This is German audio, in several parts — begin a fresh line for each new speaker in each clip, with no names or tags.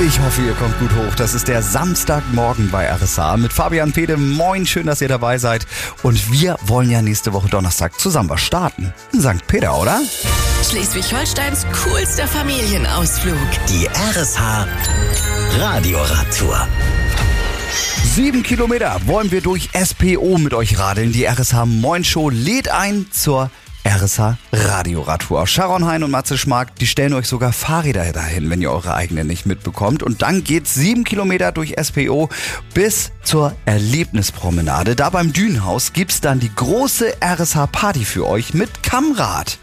Ich hoffe, ihr kommt gut hoch. Das ist der Samstagmorgen bei RSA mit Fabian Pede. Moin, schön, dass ihr dabei seid. Und wir wollen ja nächste Woche Donnerstag zusammen was starten. In St. Peter, oder?
Schleswig-Holsteins coolster Familienausflug.
Die RSH Radioradtour.
7 Kilometer wollen wir durch SPO mit euch radeln. Die RSH Moin Show lädt ein zur RSH Radioradtour. Sharon Hein und Matze Schmark, die stellen euch sogar Fahrräder dahin, wenn ihr eure eigenen nicht mitbekommt. Und dann geht's 7 Kilometer durch SPO bis zur Erlebnispromenade. Da beim Dünenhaus gibt's dann die große RSH Party für euch mit Kammrad.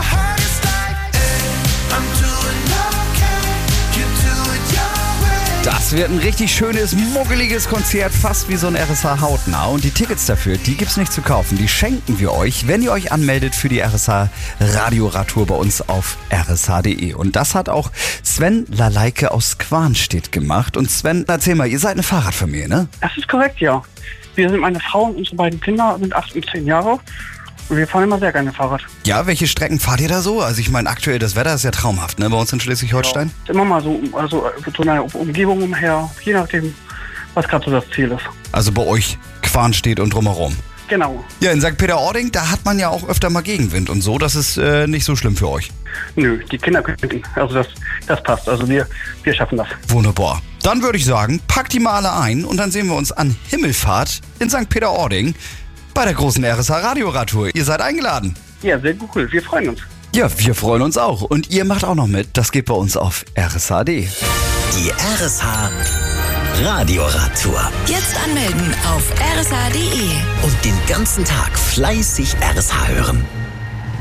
Das wird ein richtig schönes, muggeliges Konzert, fast wie so ein RSH Hautnah. Und die Tickets dafür, die gibt's nicht zu kaufen. Die schenken wir euch, wenn ihr euch anmeldet für die RSH Radioradtour bei uns auf rsh.de. Und das hat auch Sven Laleike aus Quarnstedt gemacht. Und Sven, erzähl mal, ihr seid eine Fahrradfamilie, ne?
Das ist korrekt, ja. Wir sind meine Frau und unsere beiden Kinder sind 8 und 10 Jahre. Und wir fahren immer sehr gerne Fahrrad.
Ja, welche Strecken fahrt ihr da so? Also ich meine, aktuell das Wetter ist ja traumhaft, ne, bei uns in Schleswig-Holstein.
Ja, immer mal so, also so eine Umgebung umher, je nachdem, was gerade so das Ziel ist.
Also bei euch Quarnstedt und drumherum.
Genau.
Ja, in St. Peter-Ording, da hat man ja auch öfter mal Gegenwind und so. Das ist nicht so schlimm für euch.
Nö, die Kinder können, also das passt. Also wir schaffen das.
Wunderbar. Dann würde ich sagen, packt die mal alle ein und dann sehen wir uns an Himmelfahrt in St. Peter-Ording bei der großen RSH Radioradtour. Ihr seid eingeladen.
Ja, sehr cool. Wir freuen uns.
Ja, wir freuen uns auch. Und ihr macht auch noch mit. Das geht bei uns auf rsh.de.
Die RSH Radioradtour.
Jetzt anmelden auf rsh.de.
Und den ganzen Tag fleißig RSH hören.